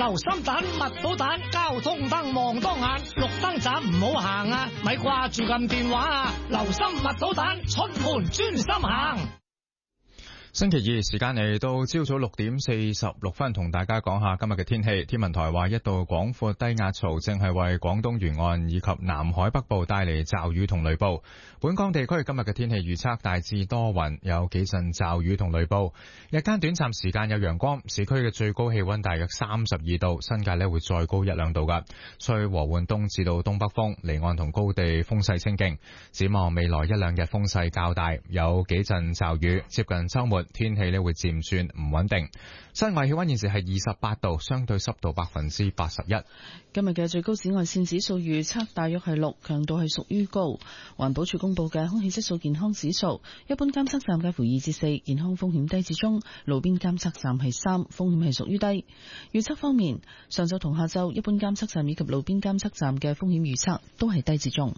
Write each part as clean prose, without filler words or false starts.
留心等，密到蛋，交通燈望多眼，綠燈盞唔好行啊，咪掛住撳電話啊，留心密到蛋，出門專心行。 星期二時間嚟到朝早6:46，同大家講下今日嘅天氣。天文台話一道廣闊低壓槽正係為廣東沿岸以及南海北部帶嚟驟雨同雷暴。本港地區今日嘅天氣預測大致多雲，有幾陣驟雨同雷暴。日間短暫時間有陽光，市區嘅最高氣溫大約32度，新界呢會再高1-2度㗎。吹和緩東至到東北風，離岸同高地風勢清勁。展望未來1-2日風勢較大，有幾陣驟雨，接近週末。天氣呢會漸轉唔穩定，室外氣溫現時係28度，相對濕度81%。 今日嘅最高紫外線指數預測大約係6，強度係屬於高。環保署公布嘅空氣質素健康指數，一般監測站介乎2至4，健康風險低至中；路邊監測站係3，風險係屬於低。預測方面，上晝同下晝一般監測站以及路邊監測站嘅風險預測都係低至中。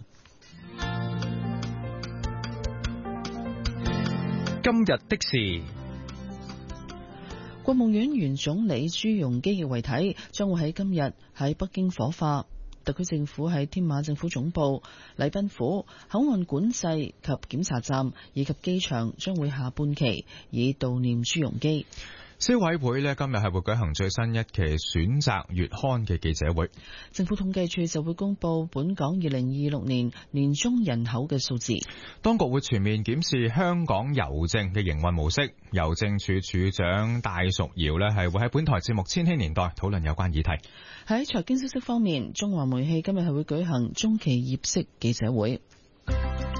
今日的事， 國務院原總理朱鎔基嘅遺體將會喺今日喺北京火化。特區政府喺添馬政府總部、禮賓府、口岸管制及檢查站以及機場將會下半旗以悼念朱鎔基。 消委會呢今日係會舉行最新一期選擇月刊嘅記者會。 政府統計處就會公布本港2026年年中人口嘅數字。 當局會全面檢視香港郵政嘅營運模式。郵政處處長戴淑瑤呢係會喺本台節目《千禧年代》討論有關議題。 喺財經消息方面，中華煤氣今日係會舉行中期業績記者會。